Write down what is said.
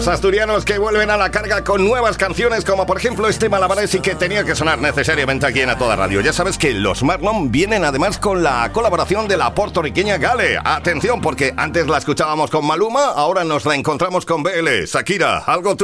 Los asturianos que vuelven a la carga con nuevas canciones, como por ejemplo este Malabarés, y que tenía que sonar necesariamente aquí en A Toda Radio. Ya sabes que los Marlon vienen además con la colaboración de la puertorriqueña Gale. Atención, porque antes la escuchábamos con Maluma, ahora nos la encontramos con BL. Shakira, algo tú.